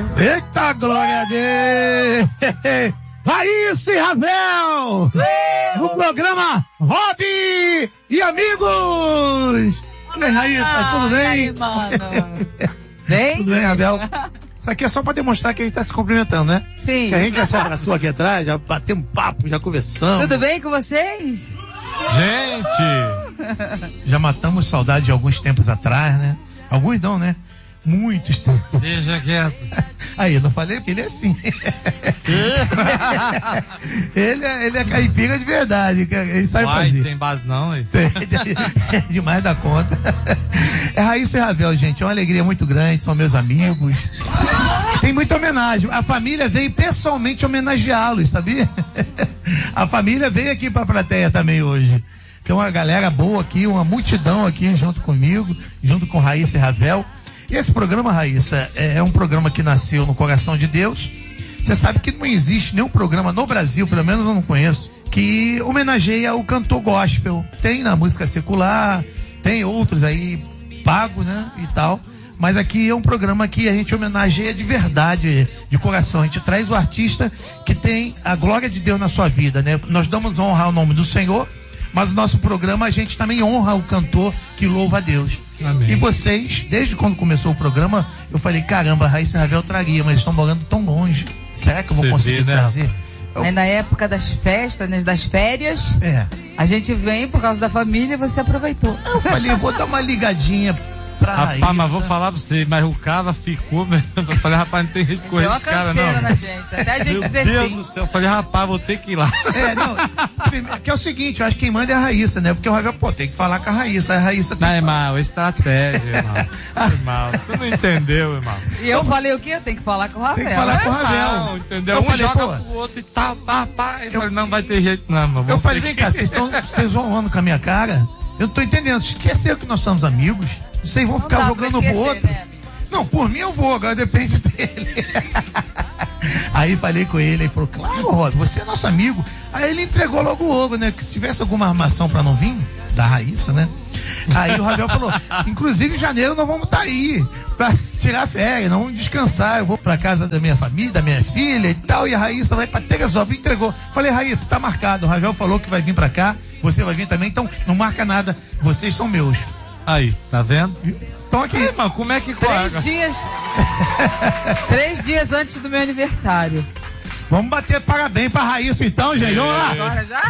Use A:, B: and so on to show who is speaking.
A: né?
B: Eita, glória a Deus! Raíssa e Ravel! No programa Hobby e Amigos! Tudo bem, Raíssa? Tudo bem?
C: Aí, mano. Bem?
B: Tudo bem, Ravel? Isso aqui é só pra demonstrar que a gente tá se cumprimentando, né?
C: Sim.
B: Que a gente já se abraçou aqui atrás, já batemos papo, já conversamos.
C: Tudo bem com vocês?
D: Gente!
B: Já matamos saudade de alguns tempos atrás, né? Alguns não, né? Muitos tempos.
D: Deixa quieto.
B: Aí, eu não falei porque ele é assim. ele é caipira de verdade, ele sabe fazer.
D: Tem base não, hein?
B: É demais da conta. É Raíssa e Ravel, gente, é uma alegria muito grande, são meus amigos. Tem muita homenagem. A família veio pessoalmente homenageá-los, sabia? A família veio aqui pra plateia também hoje. Tem uma galera boa aqui, uma multidão aqui junto comigo, junto com Raíssa e Ravel. E esse programa, Raíssa, é um programa que nasceu no coração de Deus. Você sabe que não existe nenhum programa no Brasil, pelo menos eu não conheço, que homenageia o cantor gospel. Tem na música secular, tem outros aí pagos, né, e tal. Mas aqui é um programa que a gente homenageia de verdade, de coração. A gente traz o artista que tem a glória de Deus na sua vida, né? Nós damos honra ao nome do Senhor, mas o nosso programa a gente também honra o cantor que louva a Deus. Amém. E vocês, desde quando começou o programa, eu falei, caramba, Raíssa e Ravel traria, mas estão morando tão longe. Será que eu vou conseguir trazer?
C: Aí na época das festas, né, das férias, a gente vem por causa da família e você aproveitou.
B: Eu falei, vou dar uma ligadinha pra
D: Rapaz,
B: Raíssa.
D: mas vou falar pra você, mas o cara ficou mesmo. Eu falei, rapaz, não tem jeito de correr
C: Deu uma
D: esse cara,
C: canseira
D: não.
C: na gente, até a gente
D: Meu
C: dizer
D: Deus
C: sim.
D: do céu, eu falei, rapaz, vou ter que ir lá.
B: Que é o seguinte, eu acho que quem manda é a Raíssa, né? Porque o Ravel, tem que falar com a Raíssa. A Raíssa tem
D: Não, irmão, estratégia, irmão. Irmão, tu não entendeu, irmão.
C: E eu falei o quê? Tem que falar com o Ravel.
B: Tem que falar com o Ravel.
D: Não, entendeu?
B: Eu
D: Um
B: falei,
D: joga
B: pô,
D: pro outro e tal, pá. Eu falei, não vai ter jeito, não, mano.
B: eu falei, vem cá, vocês zoando com a minha cara? Eu não tô entendendo. Esqueceram que nós somos amigos? Vocês vão ficar jogando pro outro?
C: Né,
B: não, por mim eu vou, agora depende dele. Aí falei com ele, ele falou, claro, Rob, você é nosso amigo. Aí ele entregou logo o ovo, né? Que se tivesse alguma armação pra não vir, da Raíssa, né? Aí o Ravel falou, inclusive em janeiro nós vamos estar aí pra tirar férias, nós vamos descansar, eu vou pra casa da minha família, da minha filha e tal, e a Raíssa vai pra Teresópolis, entregou. Falei, Raíssa, tá marcado, o Ravel falou que vai vir pra cá, você vai vir também, então não marca nada, vocês são meus.
D: Aí, tá vendo?
B: Estão aqui.
D: Ai, mano, como é que corre?
C: 3 dias antes do meu aniversário.
B: Vamos bater parabéns pra Raíssa então, gente. Vamos lá.
C: Agora já?